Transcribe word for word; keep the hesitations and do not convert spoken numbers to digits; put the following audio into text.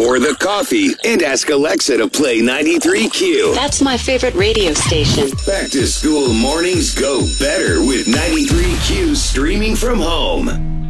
pour the coffee, and ask Alexa to play ninety-three Q. That's my favorite radio station. Back to school mornings go better with ninety-three Q streaming from home.